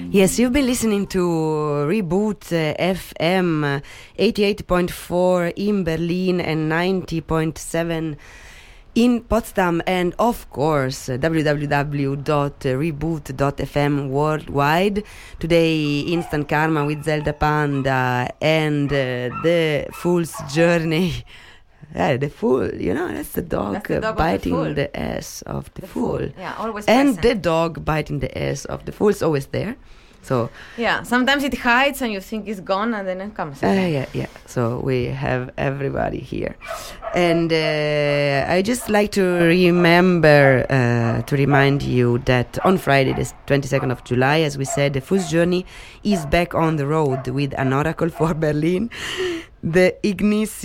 Yes, you've been listening to Reboot FM 88.4 in Berlin and 90.7 in Potsdam, and of course www.reboot.fm worldwide. Today, Instant Karma with Zelda Panda and the Fool's Journey. The fool, that's the dog, biting the ass of the fool. Yeah, always and present. the dog biting the ass of the fool is always there. So yeah, sometimes it hides and you think it's gone and then it comes again. yeah. So we have everybody here. And I just like to remind you that on Friday, the 22nd of July, as we said, the Fool's Journey is back on the road with an oracle for Berlin, the Ignis